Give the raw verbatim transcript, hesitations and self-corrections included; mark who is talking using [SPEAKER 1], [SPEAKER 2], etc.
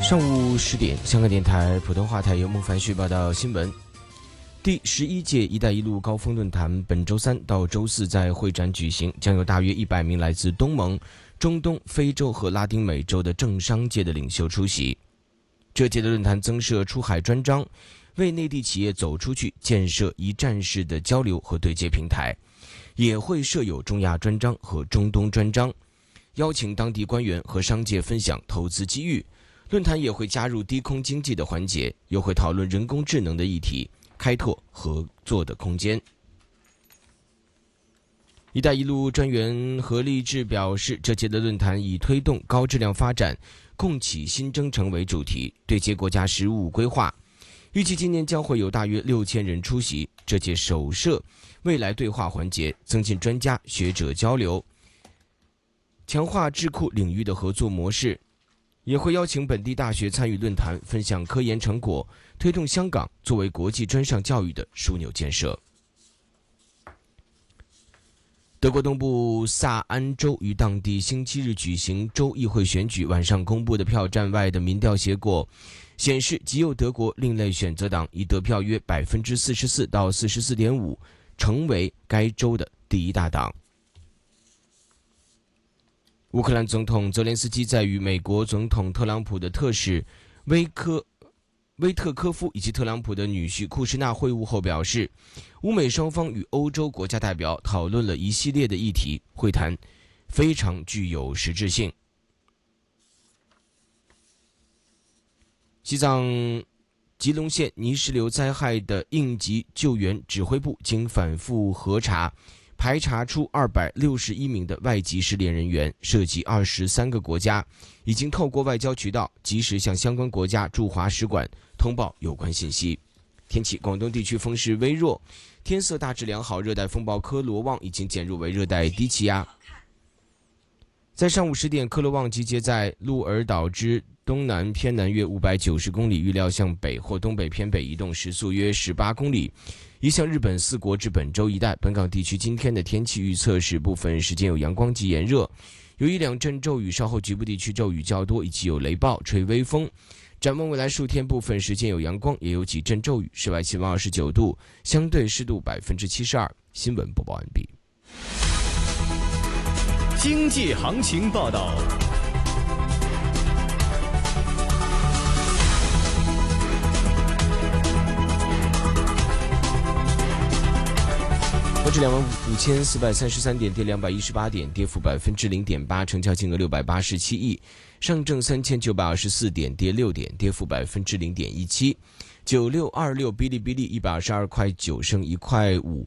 [SPEAKER 1] 上午十点，香港电台普通话台由孟凡旭报道新闻。第十一届“一带一路”高峰论坛本周三到周四在会展举行，将有大约一百名来自东盟、中东、非洲和拉丁美洲的政商界的领袖出席。这届的论坛增设出海专章，为内地企业走出去建设一站式的交流和对接平台，也会设有中亚专章和中东专章，邀请当地官员和商界分享投资机遇。论坛也会加入低空经济的环节，又会讨论人工智能的议题，开拓合作的空间。一带一路专员何立志表示，这届的论坛以推动高质量发展、共启新征程为主题，对接国家“十五”规划。预计今年将会有大约六千人出席。这届首设未来对话环节，增进专家学者交流，强化智库领域的合作模式。也会邀请本地大学参与论坛，分享科研成果，推动香港作为国际专上教育的枢纽建设。德国东部萨安州于当地星期日举行州议会选举，晚上公布的票站外的民调结果显示，极右德国另类选择党以得票约 百分之四十四 到 四十四点五 成为该州的第一大党。乌克兰总统泽连斯基在与美国总统特朗普的特使威科威特科夫以及特朗普的女婿库什纳会晤后表示，乌美双方与欧洲国家代表讨论了一系列的议题，会谈非常具有实质性。西藏吉隆县泥石流灾害的应急救援指挥部经反复核查，排查出二百六十一名的外籍失联人员，涉及二十三个国家，已经透过外交渠道及时向相关国家驻华使馆通报有关信息。天气，广东地区风势微弱，天色大致良好，热带风暴科罗旺已经减弱为热带低气压。在上午十点，科罗旺集结在鹿儿岛之东南偏南约五百九十公里，预料向北或东北偏北移动，时速约十八公里，移向日本四国至本州一带。本港地区今天的天气预测是部分时间有阳光及炎热，有一两阵骤雨，稍后局部地区骤雨较多，以及有雷暴，吹微风。展望未来数天，部分时间有阳光，也有几阵骤雨。室外气温二十九度，相对湿度百分之七十二。新闻播报完毕。
[SPEAKER 2] 经济行情报道。
[SPEAKER 1] 沪指两万五千四百三十三点，跌两百一十八点，跌幅百分之零点八，成交金额六百八十七亿。上证三千九百二十四点，跌六点，跌幅百分之零点一七。九六二六，哔哩哔哩一百二十二块九升一块五，